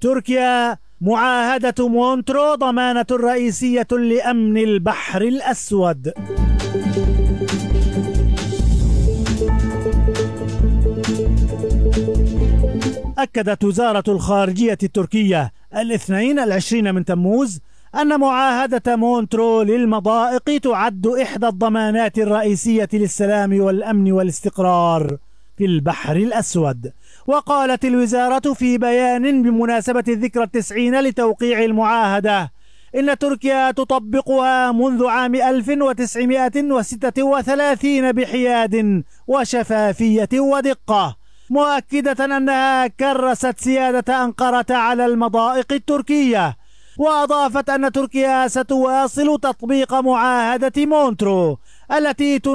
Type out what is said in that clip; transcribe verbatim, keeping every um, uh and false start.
تركيا معاهدة مونترو ضمانة رئيسية لأمن البحر الأسود. أكدت وزارة الخارجية التركية الاثنين العشرين من تموز أن معاهدة مونترو للمضائق تعد إحدى الضمانات الرئيسية للسلام والأمن والاستقرار في البحر الأسود. وقالت الوزارة في بيان بمناسبة الذكرى التسعين لتوقيع المعاهدة إن تركيا تطبقها منذ عام ألف وتسعمائة وستة وثلاثين بحياد وشفافية ودقة، مؤكدة أنها كرست سيادة أنقرة على المضائق التركية. وأضافت أن تركيا ستواصل تطبيق معاهدة مونترو التي